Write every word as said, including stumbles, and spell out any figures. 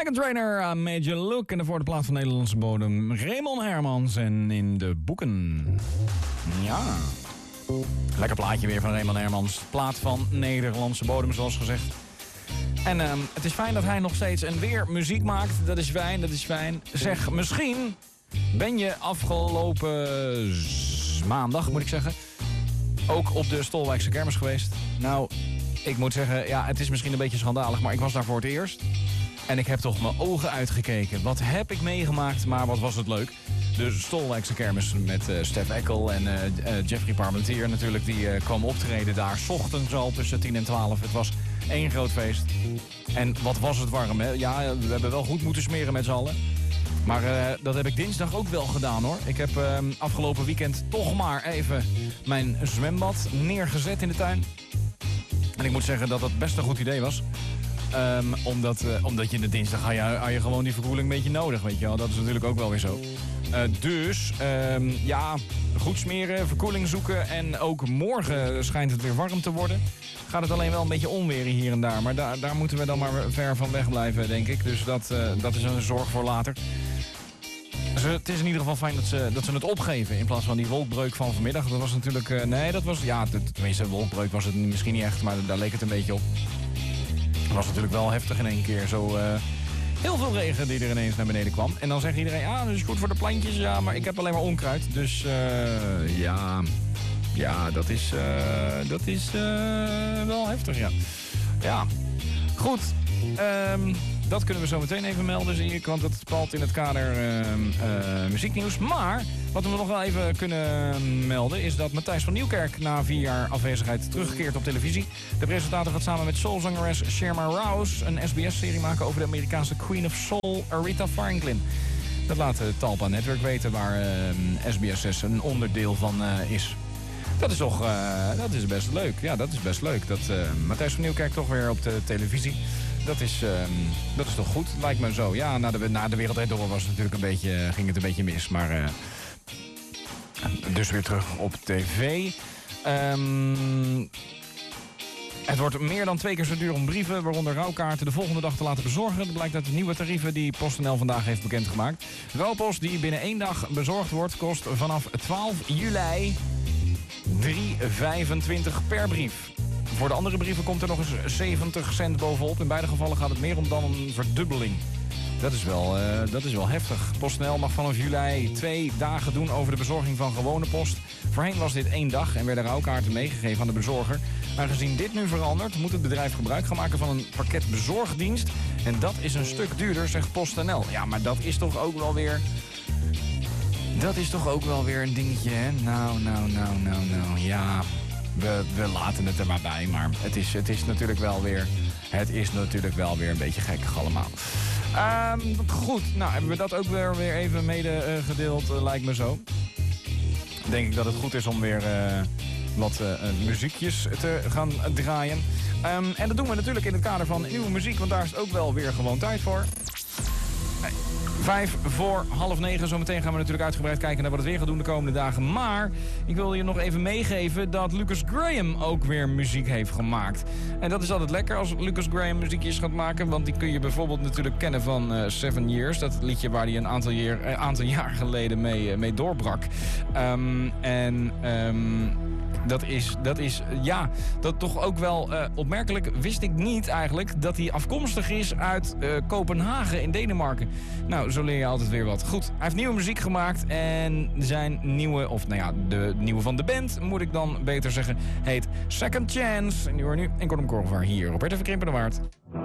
Megan Trainor, uh, Major Look. En daarvoor de plaat van Nederlandse bodem. Raymond Hermans en in de boeken. Ja. Lekker plaatje weer van Raymond Hermans. Plaat van Nederlandse bodem, zoals gezegd. En uh, het is fijn dat hij nog steeds en weer muziek maakt. Dat is fijn, dat is fijn. Zeg, misschien ben je afgelopen maandag, moet ik zeggen, ook op de Stolwijkse kermis geweest. Nou, ik moet zeggen, ja, het is misschien een beetje schandalig, maar ik was daar voor het eerst. En ik heb toch mijn ogen uitgekeken. Wat heb ik meegemaakt, maar wat was het leuk. De Stolwijkse kermis met uh, Stef Eckel en uh, uh, Jeffrey Parmentier natuurlijk. Die uh, kwam optreden daar, 's ochtends al tussen tien en twaalf. Het was één groot feest. En wat was het warm, hè? Ja, we hebben wel goed moeten smeren met z'n allen. Maar uh, dat heb ik dinsdag ook wel gedaan, hoor. Ik heb uh, afgelopen weekend toch maar even mijn zwembad neergezet in de tuin. En ik moet zeggen dat dat best een goed idee was. Um, omdat, uh, omdat je in de dinsdag had je, had je gewoon die verkoeling een beetje nodig, weet je wel. Dat is natuurlijk ook wel weer zo. Uh, dus, um, ja, goed smeren, verkoeling zoeken. En ook morgen schijnt het weer warm te worden. Gaat het alleen wel een beetje onweren hier en daar. Maar da- daar moeten we dan maar ver van weg blijven, denk ik. Dus dat, uh, dat is een zorg voor later. Dus het is in ieder geval fijn dat ze, dat ze het opgeven in plaats van die wolkbreuk van vanmiddag. Dat was natuurlijk, uh, nee, dat was, ja, tenminste, wolkbreuk was het misschien niet echt, maar daar leek het een beetje op. Het was natuurlijk wel heftig in één keer, zo uh, heel veel regen die er ineens naar beneden kwam. En dan zegt iedereen, ja, dat is goed voor de plantjes, ja, maar ik heb alleen maar onkruid. Dus uh, ja, ja, dat is, uh, dat is uh, wel heftig, ja. Ja, goed. Um, Dat kunnen we zo meteen even melden, zie ik, want dat valt in het kader uh, uh, muzieknieuws. Maar wat we nog wel even kunnen melden is dat Matthijs van Nieuwkerk na vier jaar afwezigheid terugkeert op televisie. De presentator gaat samen met soulzangeres Sherma Rouse een S B S-serie maken over de Amerikaanse Queen of Soul, Aretha Franklin. Dat laat het Talpa Network weten, waar uh, S B S zes een onderdeel van uh, is. Dat is toch, uh, dat is best leuk. Ja, dat is best leuk. Dat uh, Matthijs van Nieuwkerk toch weer op de televisie. Dat is, uh, dat is toch goed, lijkt me zo. Ja, na de, na de Wereld Eet Door was het natuurlijk een beetje, ging het een beetje mis. Maar uh, dus weer terug op tv. Um, het wordt meer dan twee keer zo duur om brieven, waaronder rouwkaarten, de volgende dag te laten bezorgen. Dat blijkt uit de nieuwe tarieven die PostNL vandaag heeft bekendgemaakt. Rouwpost die binnen één dag bezorgd wordt, kost vanaf twaalf juli drie vijfentwintig per brief. Voor de andere brieven komt er nog eens zeventig cent bovenop. In beide gevallen gaat het meer om dan een verdubbeling. Dat is wel, uh, dat is wel heftig. PostNL mag vanaf juli twee dagen doen over de bezorging van gewone post. Voorheen was dit één dag en werden rouwkaarten meegegeven aan de bezorger. Aangezien dit nu verandert, moet het bedrijf gebruik gaan maken van een pakketbezorgdienst. En dat is een stuk duurder, zegt PostNL. Ja, maar dat is toch ook wel weer... Dat is toch ook wel weer een dingetje, hè? Nou, nou, nou, nou, nou, ja... We, we laten het er maar bij, maar het is, het is natuurlijk wel weer... Het is natuurlijk wel weer een beetje gekkig allemaal. Um, goed, nou hebben we dat ook weer, weer even mede uh, gedeeld, uh, lijkt me zo. Denk ik dat het goed is om weer uh, wat uh, muziekjes te gaan draaien. Um, en dat doen we natuurlijk in het kader van nieuwe muziek, want daar is het ook wel weer gewoon tijd voor. Nee. Vijf voor half negen. Zometeen gaan we natuurlijk uitgebreid kijken naar wat het weer gaat doen de komende dagen. Maar ik wil je nog even meegeven dat Lucas Graham ook weer muziek heeft gemaakt. En dat is altijd lekker als Lucas Graham muziekjes gaat maken. Want die kun je bijvoorbeeld natuurlijk kennen van uh, Seven Years. Dat liedje waar hij een aantal, year, uh, aantal jaar geleden mee, uh, mee doorbrak. Um, en... Um, Dat is, dat is, ja, dat toch ook wel uh, opmerkelijk. Wist ik niet eigenlijk dat hij afkomstig is uit uh, Kopenhagen in Denemarken. Nou, zo leer je altijd weer wat. Goed, hij heeft nieuwe muziek gemaakt en zijn nieuwe, of nou ja, de nieuwe van de band, moet ik dan beter zeggen, heet Second Chance. En die hoor nu in Kortom Korver hier op R T V Krimpen de Waard.